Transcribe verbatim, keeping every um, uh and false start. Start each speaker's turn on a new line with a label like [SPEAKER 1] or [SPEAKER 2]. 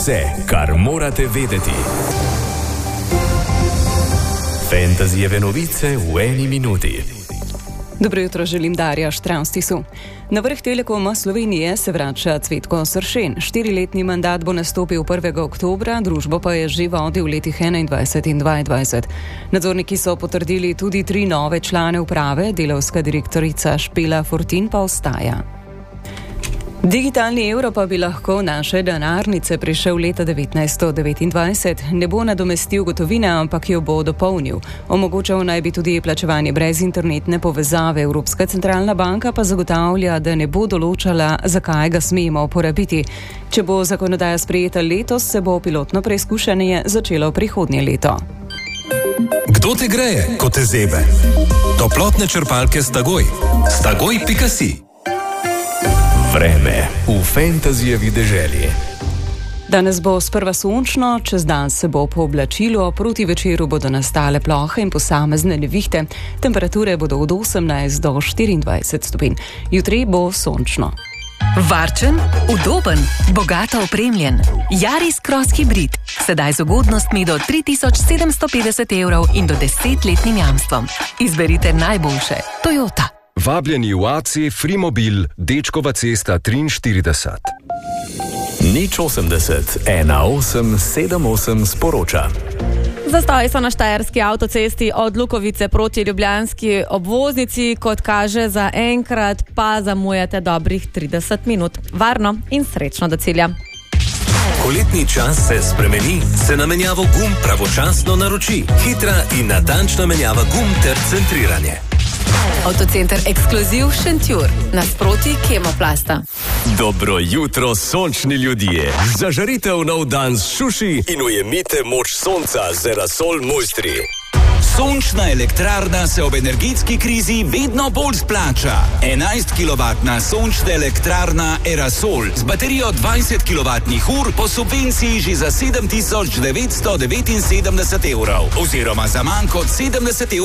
[SPEAKER 1] Vse, kar morate vedeti. Fantasyjeve novice v eni minuti.
[SPEAKER 2] Dobro jutro, želim Darja Štravstisu. Na vrh Telekoma Slovenije se vrača Cvetko Sršen. Štiriletni mandat bo nastopil prvega oktobra, družbo pa je že vodil v letih enaindvajset in dvaindvajset. Nadzorniki so potrdili tudi tri nove člane uprave, delavska direktorica Špela Fortin pa ostaja. Digitalni evro pa bi lahko naše denarnice prišel leta devetnajststo devetindvajset. Ne bo nadomestil gotovine, ampak jo bo dopolnil. Omogočal naj bi tudi plačevanje brez internetne povezave. Evropska centralna banka pa zagotavlja, da ne bo določala, zakaj ga smemo uporabiti. Če bo zakonodaja sprejeta letos, se bo pilotno preizkušanje začelo prihodnje leto.
[SPEAKER 3] Kdo te greje, ko te zebe? Toplotne črpalke Stagoj. Stagoj pika si.
[SPEAKER 1] Vreme v Fantasyjevi deželi.
[SPEAKER 2] Danes bo sprva sončno, čez dan se bo pooblačilo, proti večeru bodo nastale plohe in posamezne nevihte. Temperature bodo od osemnajst do štiriindvajset stopinj. Jutri bo sončno.
[SPEAKER 4] Varčen, udoben, bogato opremljen. Yaris Cross Hybrid. Sedaj z ugodnostmi do tri tisoč sedemsto petdeset evrov in do desetletnim jamstvom. Izberite najboljše. Toyota.
[SPEAKER 5] Vabljeni v A C Frimobil, Dečkova cesta triinštirideset.
[SPEAKER 1] Nič osemdeset, ena osem sedem osem sporoča.
[SPEAKER 6] Zastoji so na štajerski avtocesti od Lukovice proti ljubljanski obvoznici, kot kaže za enkrat, pa zamujate dobrih trideset minut. Varno in srečno do cilja.
[SPEAKER 3] Ko letni čas se spremeni, se na menjavo gum pravočasno naroči. Hitra in natančna menjava gum ter centriranje.
[SPEAKER 4] Avtocenter Ekskluziv Šentjur, nasproti Kemoplasta.
[SPEAKER 1] Dobro jutro, sončni ljudje. Zažarite v nov dan s šuši in ujemite moč sonca z Erasol Mojstri.
[SPEAKER 7] Sončna elektrarna se ob energetski krizi vedno bolj splača. enajstkilovatna sončna elektrarna Erasol z baterijo dvajset kilovatnih ur po subvenciji že za sedem tisoč devetsto devetinsedemdeset evrov oziroma za manj kot sedemdeset evrov